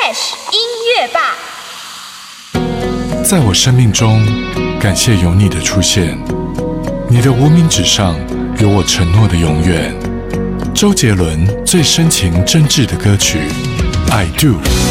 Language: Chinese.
Flash 音乐吧。 在我生命中，感谢有你的出现，你的无名指上有我承诺的永远。周杰伦最深情真挚的歌曲《I Do》。